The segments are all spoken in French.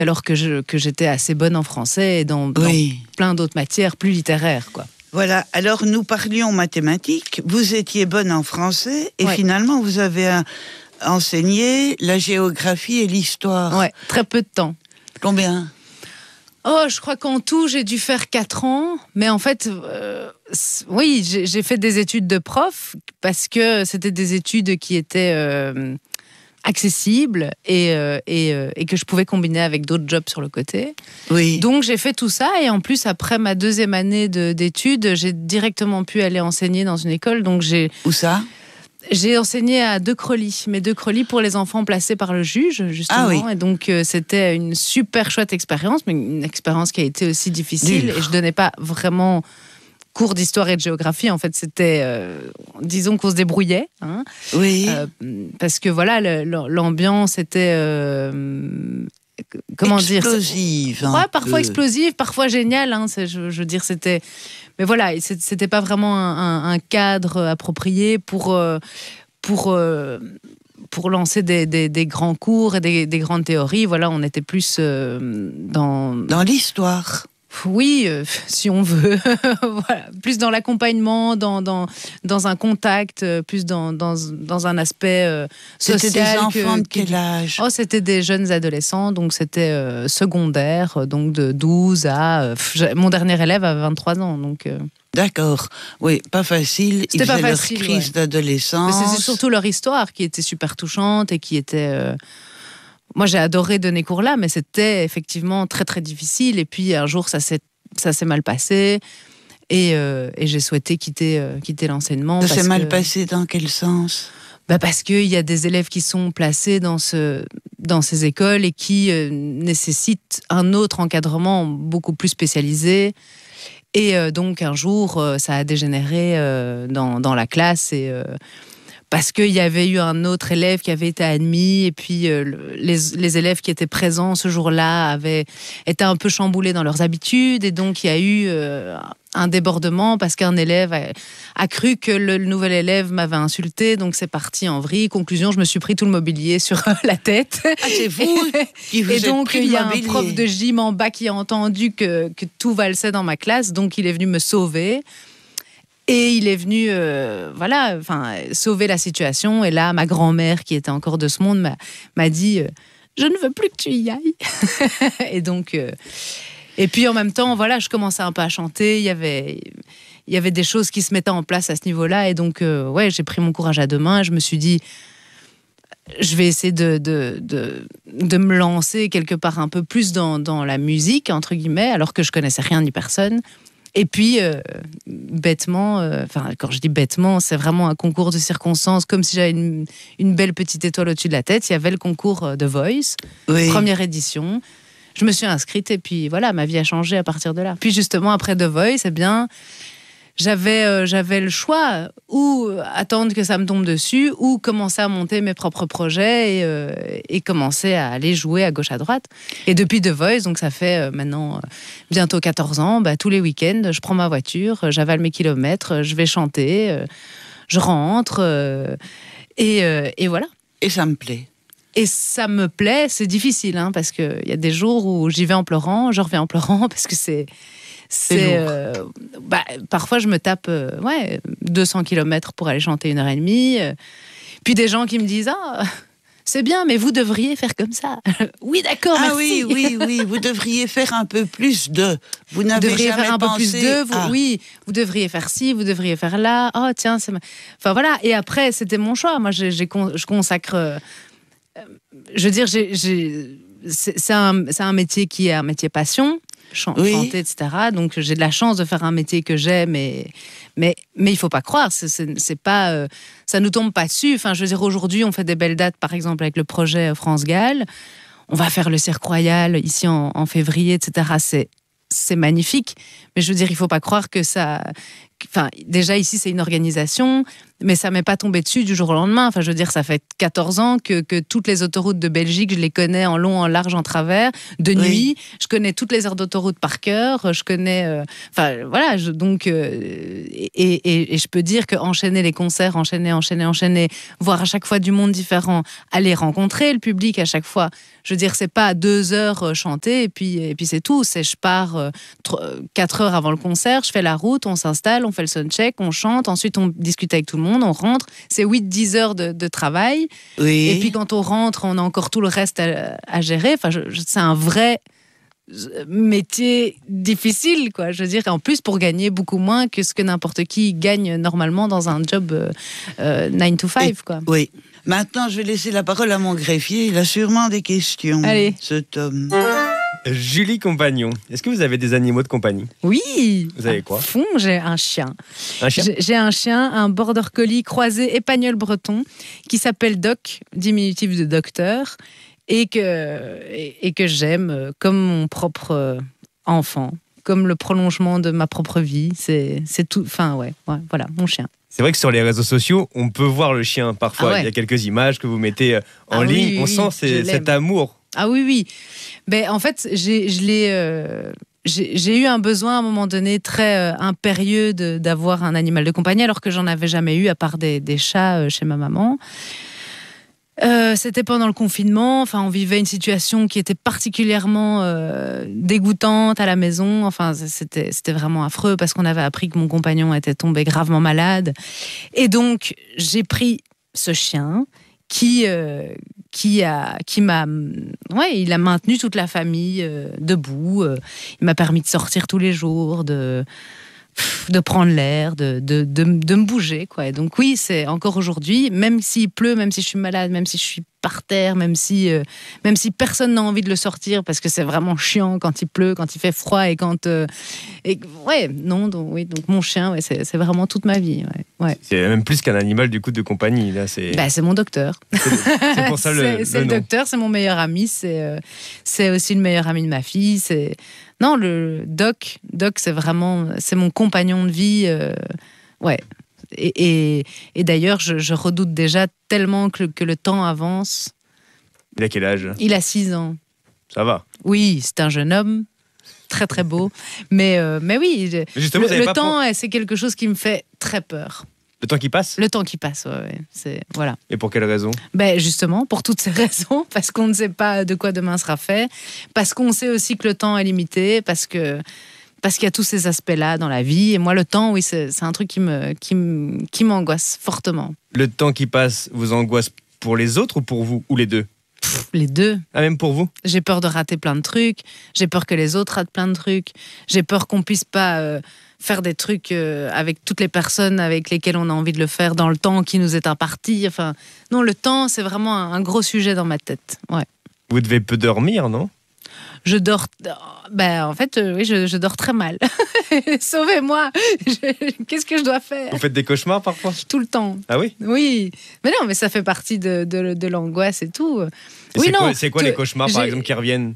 alors que j'étais assez bonne en français et dans plein d'autres matières plus littéraires, quoi. Voilà, alors nous parlions mathématiques, vous étiez bonne en français et finalement vous avez enseigné la géographie et l'histoire. Ouais, très peu de temps. Combien ? Oh, je crois qu'en tout, j'ai dû faire 4 ans. Mais en fait, oui, j'ai fait des études de prof parce que c'était des études qui étaient accessibles et que je pouvais combiner avec d'autres jobs sur le côté. Oui. Donc, j'ai fait tout ça. Et en plus, après ma 2e année d'études, j'ai directement pu aller enseigner dans une école. Donc, Où ça ? J'ai enseigné à De Crolly, mais De Crolly pour les enfants placés par le juge, justement. Ah oui. Et donc, c'était une super chouette expérience, mais une expérience qui a été aussi difficile. Et je donnais pas vraiment cours d'histoire et de géographie. En fait, c'était, disons qu'on se débrouillait. Hein, oui. Parce que voilà, l'ambiance était... comment explosive, dire, ouais, parfois explosive, parfois géniale. Hein, je veux dire, c'était... Mais voilà, c'était pas vraiment un cadre approprié pour lancer des grands cours et des grandes théories. Voilà, on était plus dans l'histoire. Oui, si on veut. Voilà. Plus dans l'accompagnement, dans un contact, plus dans un aspect social. C'était des enfants de quel âge ? Oh, c'était des jeunes adolescents, donc c'était secondaire, donc de 12 à... mon dernier élève a 23 ans, donc... D'accord, oui, pas facile. C'était pas facile, leur crise d'adolescence. Mais c'est surtout leur histoire qui était super touchante et qui était... Moi, j'ai adoré donner cours là, mais c'était effectivement très, très difficile. Et puis, un jour, ça s'est mal passé. Et j'ai souhaité quitter l'enseignement. Ça s'est mal passé dans quel sens ? Parce qu'il y a des élèves qui sont placés dans ces écoles et qui nécessitent un autre encadrement beaucoup plus spécialisé. Et donc, un jour, ça a dégénéré dans la classe et... parce qu'il y avait eu un autre élève qui avait été admis et puis les élèves qui étaient présents ce jour-là étaient un peu chamboulés dans leurs habitudes et donc il y a eu un débordement parce qu'un élève a cru que le nouvel élève m'avait insulté, donc c'est parti en vrille. Conclusion, je me suis pris tout le mobilier sur la tête. Ah, c'est vous qui vous et donc pris il y a le mobilier. un prof de gym en bas qui a entendu que tout valsait dans ma classe, donc il est venu me sauver. Et il est venu sauver la situation. Et là, ma grand-mère, qui était encore de ce monde, m'a dit « Je ne veux plus que tu y ailles. » Et donc... et puis, en même temps, voilà, je commençais un peu à chanter. Il y avait des choses qui se mettaient en place à ce niveau-là. Et donc, j'ai pris mon courage à deux mains. Et je me suis dit « Je vais essayer de me lancer quelque part un peu plus dans la musique, entre guillemets, alors que je connaissais rien ni personne. » Et puis, bêtement, quand je dis bêtement, c'est vraiment un concours de circonstances, comme si j'avais une belle petite étoile au-dessus de la tête. Il y avait le concours de Voice, première édition. Je me suis inscrite et puis voilà, ma vie a changé à partir de là. Puis justement, après The Voice, j'avais le choix, ou attendre que ça me tombe dessus, ou commencer à monter mes propres projets et commencer à aller jouer à gauche à droite. Et depuis The Voice, donc ça fait maintenant bientôt 14 ans, tous les week-ends, je prends ma voiture, j'avale mes kilomètres, je vais chanter, je rentre, et voilà. Et ça me plaît. Et ça me plaît, c'est difficile, hein, parce qu'il y a des jours où j'y vais en pleurant, je reviens en pleurant, parce que c'est parfois je me tape 200 km pour aller chanter 1h30. Puis des gens qui me disent c'est bien, mais vous devriez faire comme ça. Oui, d'accord, merci. Oui, vous devriez faire un peu plus de. Vous n'avez jamais faire un pensé... peu plus de. Oui, vous devriez faire ci, vous devriez faire là. Oh tiens, enfin voilà. Et après, c'était mon choix. Moi, je consacre. Je veux dire, c'est un métier qui est un métier passion. Chanter, etc. Donc j'ai de la chance de faire un métier que j'aime, mais il faut pas croire, c'est pas, ça nous tombe pas dessus. Enfin, je veux dire, aujourd'hui, on fait des belles dates, par exemple avec le projet France Gall. On va faire le Cirque Royal ici en février, etc. C'est magnifique, mais je veux dire, il faut pas croire que enfin, déjà ici c'est une organisation, mais ça m'est pas tombé dessus du jour au lendemain. Enfin, je veux dire, ça fait 14 ans que toutes les autoroutes de Belgique, je les connais en long, en large, en travers. De nuit, je connais toutes les aires d'autoroute par cœur. Je connais, enfin voilà, donc et je peux dire que enchaîner les concerts, enchaîner, voir à chaque fois du monde différent, aller rencontrer le public à chaque fois. Je veux dire, c'est pas 2 heures chanter et puis c'est tout. C'est je pars 4 heures avant le concert, je fais la route, on s'installe, on fait le soundcheck, on chante, ensuite on discute avec tout le monde, on rentre. C'est 8-10 heures de travail. Oui. Et puis quand on rentre, on a encore tout le reste à gérer. Enfin, c'est un vrai métier difficile, quoi. Je veux dire, en plus pour gagner beaucoup moins que ce que n'importe qui gagne normalement dans un job 9 to 5, quoi. Oui. Maintenant, je vais laisser la parole à mon greffier. Il a sûrement des questions. Allez. Cet homme. Julie Compagnon, est-ce que vous avez des animaux de compagnie? Oui. Vous avez quoi? À fond, j'ai un chien. Un chien? J'ai un chien, un border collie croisé espagnol breton qui s'appelle Doc, diminutif de docteur, et que j'aime comme mon propre enfant, comme le prolongement de ma propre vie. C'est tout. Enfin, ouais, voilà, mon chien. C'est vrai que sur les réseaux sociaux, on peut voir le chien parfois. Ah ouais. Il y a quelques images que vous mettez en ligne. Oui, on sent cet amour. Ah oui. Ben, en fait, j'ai eu un besoin à un moment donné très impérieux d'avoir un animal de compagnie, alors que j'en avais jamais eu, à part des chats chez ma maman. C'était pendant le confinement. Enfin, on vivait une situation qui était particulièrement dégoûtante à la maison. Enfin, c'était vraiment affreux parce qu'on avait appris que mon compagnon était tombé gravement malade. Et donc, j'ai pris ce chien qui m'a, il a maintenu toute la famille debout. Il m'a permis de sortir tous les jours, de prendre l'air, de me bouger, quoi. Et donc oui, c'est encore aujourd'hui, même s'il pleut, même si je suis malade, même si je suis par terre, même si personne n'a envie de le sortir parce que c'est vraiment chiant quand il pleut, quand il fait froid et quand donc mon chien, c'est vraiment toute ma vie. Ouais. C'est même plus qu'un animal du coup de compagnie là. C'est mon docteur. C'est pour ça c'est le docteur, c'est mon meilleur ami, c'est aussi le meilleur ami de ma fille. Non, le Doc, c'est mon compagnon de vie. Et d'ailleurs, je redoute déjà tellement que le temps avance. Il a quel âge? Il a 6 ans. Ça va. Oui, c'est un jeune homme, très très beau. Mais oui, justement, le temps, c'est quelque chose qui me fait très peur. Le temps qui passe? Le temps qui passe, ouais. Voilà. Et pour quelle raison? Justement, pour toutes ces raisons, parce qu'on ne sait pas de quoi demain sera fait, parce qu'on sait aussi que le temps est limité, parce qu'il y a tous ces aspects-là dans la vie. Et moi, le temps, oui, c'est un truc qui m'angoisse fortement. Le temps qui passe vous angoisse pour les autres ou pour vous? Ou les deux? Les deux. Ah, même pour vous? J'ai peur de rater plein de trucs. J'ai peur que les autres ratent plein de trucs. J'ai peur qu'on puisse pas faire des trucs avec toutes les personnes avec lesquelles on a envie de le faire dans le temps qui nous est imparti. Enfin, non, le temps, c'est vraiment un gros sujet dans ma tête. Ouais. Vous devez peu dormir, non? Je dors. En fait, oui, je dors très mal. Sauvez-moi. Qu'est-ce que je dois faire? Vous faites des cauchemars parfois? Tout le temps. Ah oui? Oui. Mais non, mais ça fait partie de l'angoisse et tout. Et c'est quoi les cauchemars, par exemple, qui reviennent?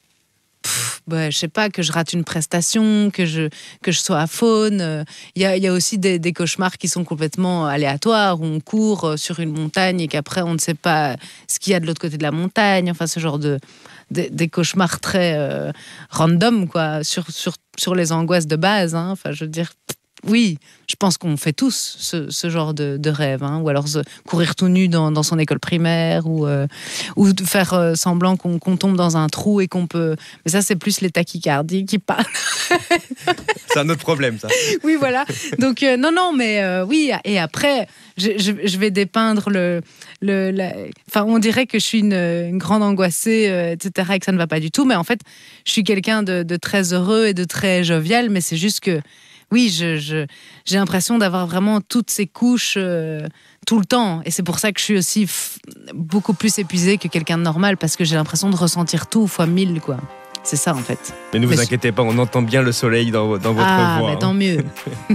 Je sais pas, que je rate une prestation, que je sois à faune. Il y a aussi des cauchemars qui sont complètement aléatoires, où on court sur une montagne et qu'après on ne sait pas ce qu'il y a de l'autre côté de la montagne. Enfin, ce genre des cauchemars très random, quoi, sur les angoisses de base. Hein. Enfin, je veux dire, oui, je pense qu'on fait tous ce genre de rêve, hein. Ou alors courir tout nu dans son école primaire, ou faire semblant qu'on tombe dans un trou et qu'on peut... Mais ça, c'est plus les tachycardies qui parlent. C'est un autre problème, ça. Oui, voilà. Donc, non, mais oui. Et après, je vais dépeindre Enfin, on dirait que je suis une grande angoissée, etc., et que ça ne va pas du tout. Mais en fait, je suis quelqu'un de très heureux et de très jovial, mais c'est juste que oui, j'ai l'impression d'avoir vraiment toutes ces couches tout le temps. Et c'est pour ça que je suis aussi beaucoup plus épuisée que quelqu'un de normal, parce que j'ai l'impression de ressentir tout fois 1000, quoi. C'est ça, en fait. Mais ne vous inquiétez pas, on entend bien le soleil dans votre voix. Mais tant mieux.